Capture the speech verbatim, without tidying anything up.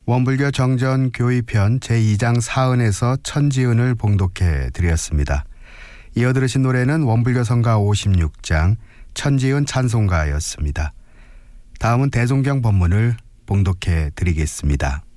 원불교 정전 교의편 제이 장 사은에서 천지은을 봉독해 드렸습니다. 이어 들으신 노래는 원불교 성가 오십육 장 천지은 찬송가였습니다. 다음은 대종경 법문을 봉독해 드리겠습니다.